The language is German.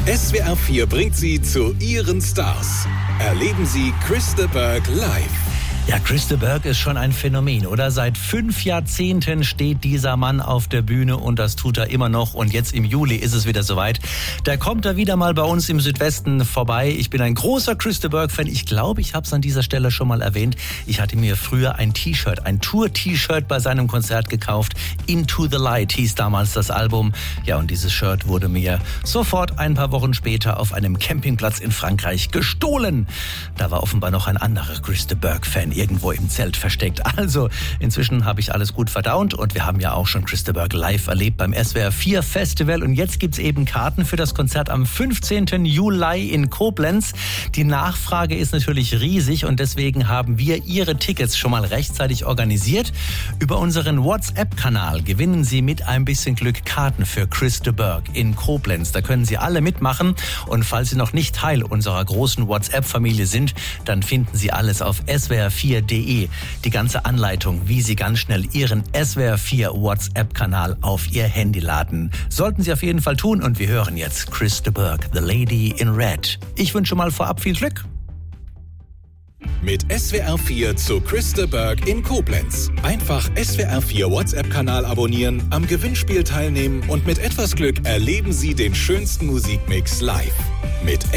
SWR 4 bringt Sie zu Ihren Stars. Erleben Sie Chris de Burgh live. Ja, Chris de Burgh ist schon ein Phänomen, oder? Seit 5 Jahrzehnten steht dieser Mann auf der Bühne und das tut er immer noch. Und jetzt im Juli ist es wieder soweit. Da kommt er wieder mal bei uns im Südwesten vorbei. Ich bin ein großer Chris de Burgh-Fan. Ich glaube, ich habe es an dieser Stelle schon mal erwähnt. Ich hatte mir früher ein T-Shirt, ein Tour-T-Shirt bei seinem Konzert gekauft. Into the Light hieß damals das Album. Ja, und dieses Shirt wurde mir sofort ein paar Wochen später auf einem Campingplatz in Frankreich gestohlen. Da war offenbar noch ein anderer Chris de Burgh-Fan irgendwo im Zelt versteckt. Also, inzwischen habe ich alles gut verdaut und wir haben ja auch schon Chris de Burgh live erlebt beim SWR 4 Festival und jetzt gibt's eben Karten für das Konzert am 15. Juli in Koblenz. Die Nachfrage ist natürlich riesig und deswegen haben wir Ihre Tickets schon mal rechtzeitig organisiert. Über unseren WhatsApp-Kanal gewinnen Sie mit ein bisschen Glück Karten für Chris de Burgh in Koblenz. Da können Sie alle mitmachen und falls Sie noch nicht Teil unserer großen WhatsApp-Familie sind, dann finden Sie alles auf swr4.de. Die ganze Anleitung, wie Sie ganz schnell Ihren SWR 4 WhatsApp-Kanal auf Ihr Handy laden. Sollten Sie auf jeden Fall tun und wir hören jetzt Chris de Burgh, The Lady in Red. Ich wünsche mal vorab viel Glück. Mit SWR 4 zu Chris de Burgh in Koblenz. Einfach SWR 4 WhatsApp-Kanal abonnieren, am Gewinnspiel teilnehmen und mit etwas Glück erleben Sie den schönsten Musikmix live. Mit